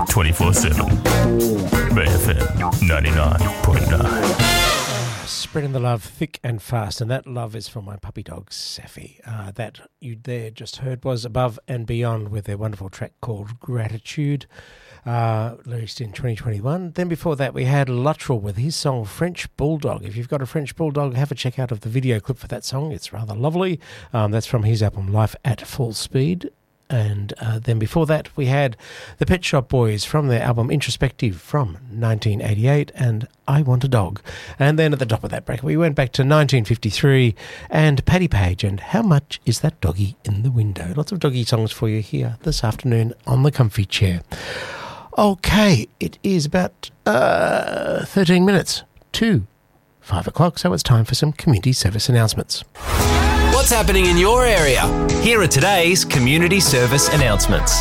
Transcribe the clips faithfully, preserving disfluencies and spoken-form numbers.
twenty-four seven. Bay F M ninety-nine point nine. Spreading the love thick and fast, and that love is from my puppy dog, Safi. Uh, that you there just heard was Above and Beyond with their wonderful track called Gratitude, uh, released in twenty twenty-one. Then before that, we had Luttrell with his song French Bulldog. If you've got a French Bulldog, have a check out of the video clip for that song. It's rather lovely. Um, that's from his album Life at Full Speed. And uh, then before that, we had the Pet Shop Boys from their album Introspective from nineteen eighty-eight and I Want a Dog. And then at the top of that bracket, we went back to nineteen fifty-three and Paddy Page and How Much Is That Doggy in the Window? Lots of doggy songs for you here this afternoon on the comfy chair. Okay, it is about uh, thirteen minutes to five o'clock, so it's time for some community service announcements. What's happening in your area? Here are today's community service announcements.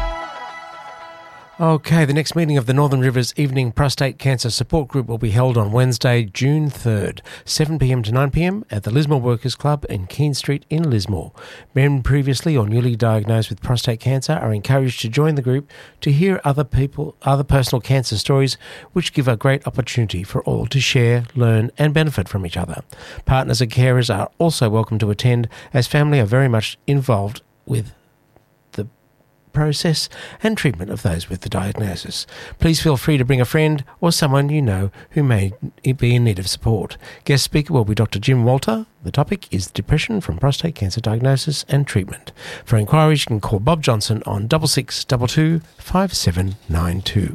Okay, the next meeting of the Northern Rivers Evening Prostate Cancer Support Group will be held on Wednesday, June third, seven p m to nine p m at the Lismore Workers Club in Keene Street in Lismore. Men previously or newly diagnosed with prostate cancer are encouraged to join the group to hear other people, other personal cancer stories, which give a great opportunity for all to share, learn and benefit from each other. Partners and carers are also welcome to attend, as family are very much involved with process and treatment of those with the diagnosis. Please feel free to bring a friend or someone you know who may be in need of support. Guest speaker will be Doctor Jim Walter. The topic is depression from prostate cancer diagnosis and treatment. For inquiries, you can call Bob Johnson on six six two two, five seven nine two.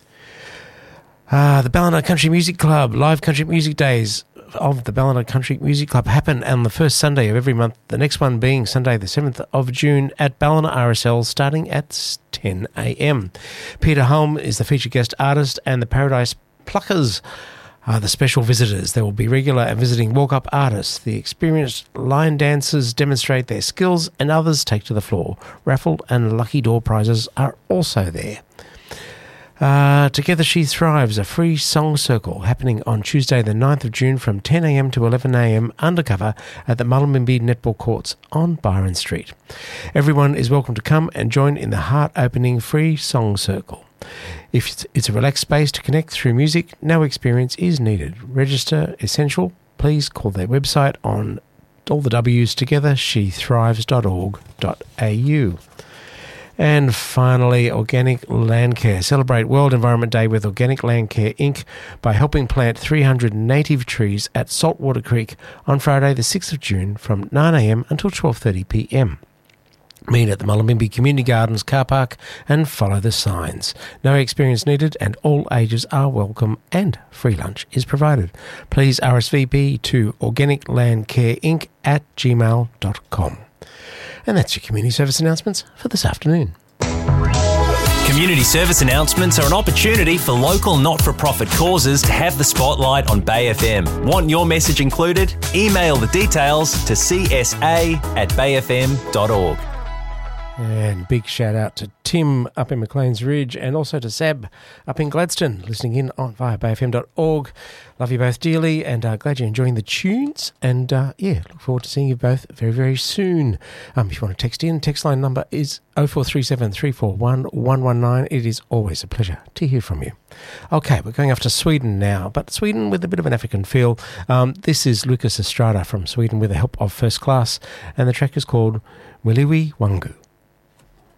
Uh, the Ballina Country Music Club, live country music days of the Ballina Country Music Club happen on the first Sunday of every month, the next one being Sunday the seventh of June at Ballina R S L starting at ten a m. Peter Holm is the featured guest artist and the Paradise Pluckers are the special visitors. There will be regular and visiting walk-up artists. The experienced line dancers demonstrate their skills and others take to the floor. Raffle and lucky door prizes are also there. Uh, Together She Thrives, a free song circle happening on Tuesday the ninth of June from ten a m to eleven a m undercover at the Mullumbimby Netball Courts on Byron Street. Everyone is welcome to come and join in the heart-opening free song circle. If it's a relaxed space to connect through music, no experience is needed. Register essential. Please call their website on all the W's together, she thrives dot org dot a u. And finally, Organic Land Care. Celebrate World Environment Day with Organic Land Care Incorporated by helping plant three hundred native trees at Saltwater Creek on Friday the sixth of June from nine a m until twelve thirty p m. Meet at the Mullumbimby Community Gardens car park and follow the signs. No experience needed and all ages are welcome and free lunch is provided. Please R S V P to Organic Land Care Incorporated at gmail dot com. And that's your community service announcements for this afternoon. Community service announcements are an opportunity for local not-for-profit causes to have the spotlight on Bay F M. Want your message included? Email the details to c s a at bay f m dot org. And big shout out to Tim up in McLean's Ridge and also to Sab up in Gladstone, listening in on via bay f m dot org. Love you both dearly and uh, glad you're enjoying the tunes. And uh, yeah, look forward to seeing you both very, very soon. Um, if you want to text in, text line number is oh four three seven, three four one, one one nine. It is always a pleasure to hear from you. Okay, we're going off to Sweden now, but Sweden with a bit of an African feel. Um, this is Lucas Estrada from Sweden with the help of First Class, and the track is called Wiliwi Wangu.